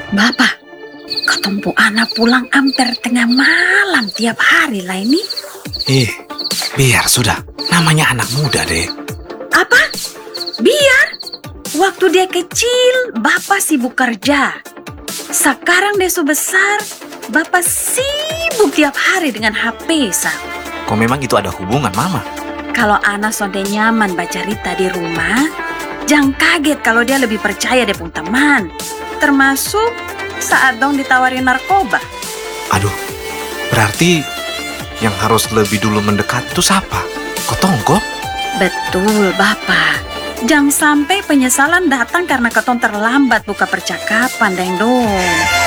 Bapak, ketumpu anak pulang hampir tengah malam tiap hari lah ini. Biar sudah. Namanya anak muda deh. Apa? Biar? Waktu dia kecil, Bapak sibuk kerja. Sekarang dia sudah besar, Bapak sibuk tiap hari dengan HP, Sang. Kok memang itu ada hubungan, Mama? Kalau anak sonde nyaman baca cerita di rumah, jangan kaget kalau dia lebih percaya dia pun teman. Termasuk saat dong ditawari narkoba. Aduh, berarti yang harus lebih dulu mendekat itu siapa? Kotongko? Betul, Bapak. Jangan sampai penyesalan datang karena ketong terlambat buka percakapan, Deng Dong.